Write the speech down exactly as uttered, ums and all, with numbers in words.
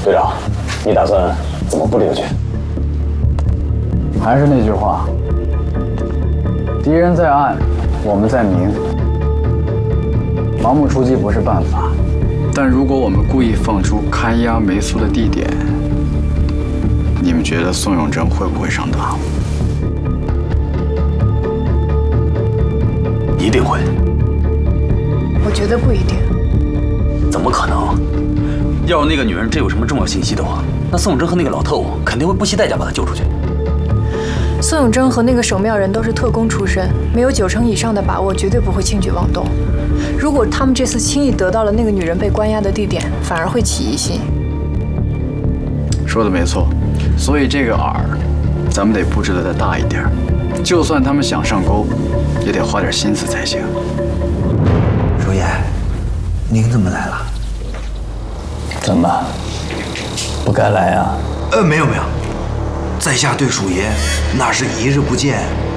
队长，你打算怎么布这个局？ 还是那句话，敌人在暗，我们在明。盲目出击不是办法，但如果我们故意放出看押梅苏的地点，你们觉得宋永贞会不会上当？ 一定会。 我觉得不一定。 怎么可能？要是那个女人真有什么重要信息的话，那宋永贞和那个老特务肯定会不惜代价把她救出去。 宋永贞和那个守庙人都是特工出身，没有九成以上的把握，绝对不会轻举妄动。如果他们这次轻易得到了那个女人被关押的地点，反而会起疑心。 说的没错，所以这个饵，咱们得布置的再大一点。就算他们想上钩，也得花点心思才行。 如烟，您怎么来了？ 怎么，不该来啊？ 呃，没有没有，在下对鼠爷那是一日不见，